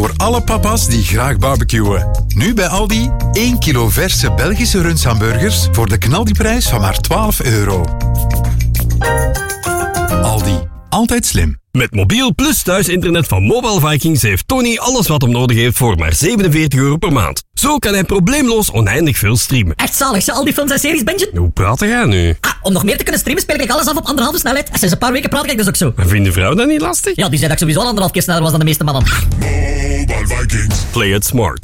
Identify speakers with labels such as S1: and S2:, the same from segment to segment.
S1: Voor alle papa's die graag barbecuen. Nu bij Aldi 1 kilo verse Belgische rundshamburgers voor de knaldiprijs van maar €12. Aldi. Altijd slim.
S2: Met mobiel plus thuisinternet van Mobile Vikings heeft Tony alles wat hem nodig heeft voor maar €47 per maand. Zo kan hij probleemloos oneindig veel streamen.
S3: Echt zalig, al die films en series, Benjen.
S2: Hoe praat jij nu?
S3: Om nog meer te kunnen streamen speel ik alles af op 1,5 snelheid. En sinds een paar weken praat ik dus ook zo.
S2: En vindt de vrouw dat niet lastig?
S3: Ja, die zei dat ik sowieso al 1,5 keer sneller was dan de meeste mannen.
S4: Mobile Vikings.
S2: Play it smart.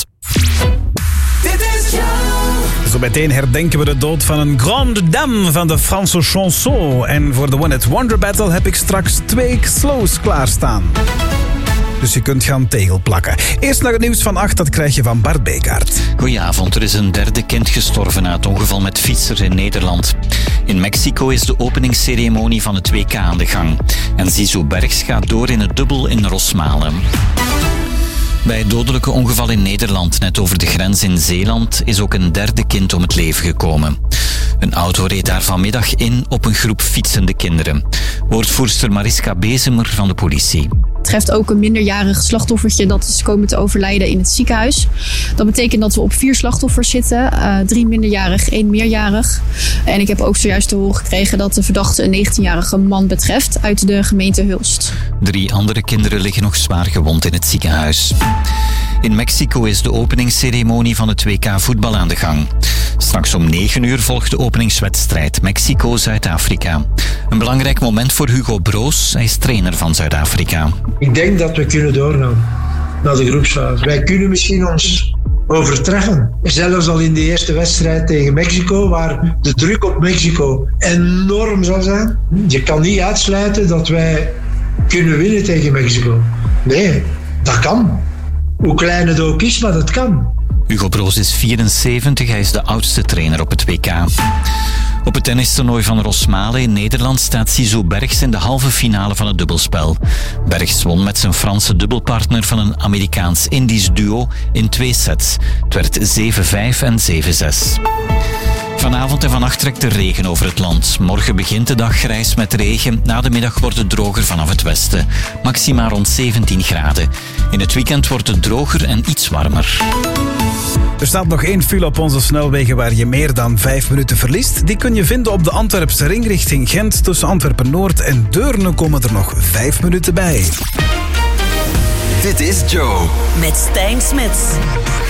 S5: Zo meteen herdenken we de dood van een grande dame van de Franse chanson. En voor de One Hit Wonder Battle heb ik straks 2 slows klaarstaan. Dus je kunt gaan tegelplakken. Eerst naar het nieuws van 8, dat krijg je van Bart Bekaert.
S6: Goedenavond, er is een derde kind gestorven na het ongeval met fietsers in Nederland. In Mexico is de openingsceremonie van het WK aan de gang. En Zizou Bergs gaat door in het dubbel in Rosmalen. Bij het dodelijke ongeval in Nederland, net over de grens in Zeeland, is ook een derde kind om het leven gekomen. Een auto reed daar vanmiddag in op een groep fietsende kinderen. Woordvoerster Mariska Bezemer van de politie.
S7: Het treft ook een minderjarig slachtoffertje dat is komen te overlijden in het ziekenhuis. Dat betekent dat we op 4 slachtoffers zitten. 3 minderjarig, 1 meerjarig. En ik heb ook zojuist te horen gekregen dat de verdachte een 19-jarige man betreft uit de gemeente Hulst.
S6: 3 andere kinderen liggen nog zwaar gewond in het ziekenhuis. In Mexico is de openingsceremonie van het WK voetbal aan de gang. Straks om 9 uur volgt de openingswedstrijd Mexico-Zuid-Afrika. Een belangrijk moment voor Hugo Broos, hij is trainer van Zuid-Afrika.
S8: Ik denk dat we kunnen doorgaan naar de groepsfase. Wij kunnen misschien ons overtreffen. Zelfs al in de eerste wedstrijd tegen Mexico, waar de druk op Mexico enorm zal zijn. Je kan niet uitsluiten dat wij kunnen winnen tegen Mexico. Nee, dat kan. Hoe klein het ook is, maar dat kan.
S6: Hugo Broos is 74, hij is de oudste trainer op het WK. Op het tennistoernooi van Rosmalen in Nederland staat Zizou Bergs in de halve finale van het dubbelspel. Bergs won met zijn Franse dubbelpartner van een Amerikaans-Indisch duo in 2 sets. Het werd 7-5 en 7-6. Vanavond en vannacht trekt de regen over het land. Morgen begint de dag grijs met regen. Na de middag wordt het droger vanaf het westen. Maxima rond 17 graden. In het weekend wordt het droger en iets warmer.
S5: Er staat nog 1 file op onze snelwegen waar je meer dan 5 minuten verliest. Die kun je vinden op de Antwerpse ring richting Gent. Tussen Antwerpen-Noord en Deurne komen er nog 5 minuten bij.
S1: Dit is Joe.
S9: Met Stijn Smits.